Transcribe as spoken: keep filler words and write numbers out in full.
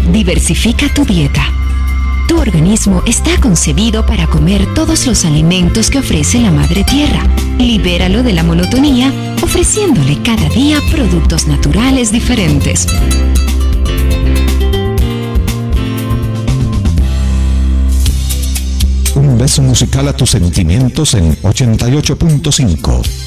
Diversifica tu dieta. Tu organismo está concebido para comer todos los alimentos que ofrece la Madre Tierra. Libéralo de la monotonía, ofreciéndole cada día productos naturales diferentes. Un beso musical a tus sentimientos en ochenta y ocho punto cinco.